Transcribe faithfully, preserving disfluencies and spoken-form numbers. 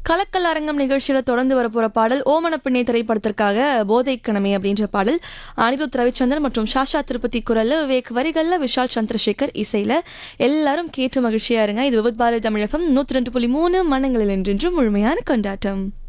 கலக்கல் அரங்கம் நிகழ்ச்சியில தொடர்ந்து வரப்போற பாடல் ஓமனப்பிண்ணை திரைப்படத்திற்காக போதைக்கணமே அப்படின்ற பாடல் அனிருத் ரவிச்சந்திரன் மற்றும் சாஷா திருப்பதி குரல்ல விவேக் வரிகள்ல விஷால் சந்திரசேகர் இசையில எல்லாரும் கேட்டு மகிழ்ச்சியா இருங்க. இது விவித் பாரதி தமிழகம் நூத்தி ரெண்டு புள்ளி மூணு மனங்களில் என்றென்றும் முழுமையான கொண்டாட்டம்.